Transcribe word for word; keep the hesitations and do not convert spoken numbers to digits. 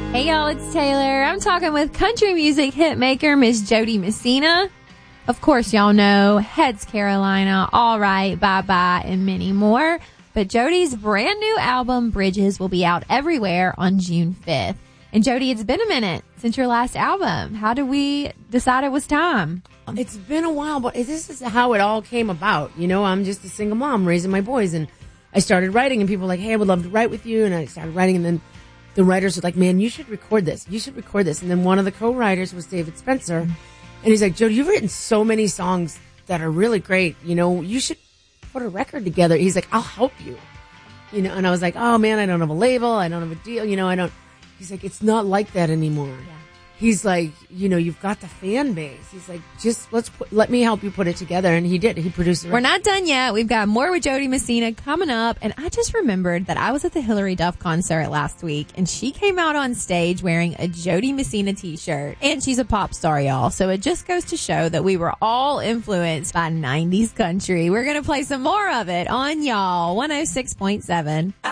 Hey y'all, it's Taylor. I'm talking with country music hitmaker Miss Jody Messina. Of course, y'all know Heads Carolina, All Right, Bye Bye, and many more. But Jody's brand new album, Bridges, will be out everywhere on June fifth. And Jody, it's been a minute since your last album. How did we decide it was time? It's been a while, but this is how it all came about. You know, I'm just a single mom raising my boys, and I started writing, and people were like, hey, I would love to write with you. And I started writing, and then the writers were like, man, you should record this. You should record this. And then one of the co-writers was David Spencer. And he's like, Jody, you've written so many songs that are really great. You know, you should put a record together. He's like, I'll help you. You know, and I was like, oh man, I don't have a label. I don't have a deal. You know, I don't. He's like, it's not like that anymore. Yeah. He's like, you know, you've got the fan base. He's like, just let's put, let me help you put it together. And he did. He produced it. We're not done yet. We've got more with Jody Messina coming up. And I just remembered that I was at the Hillary Duff concert last week, and she came out on stage wearing a Jody Messina t-shirt. And she's a pop star, y'all. So it just goes to show that we were all influenced by nineties country. We're going to play some more of it on y'all one oh six point seven.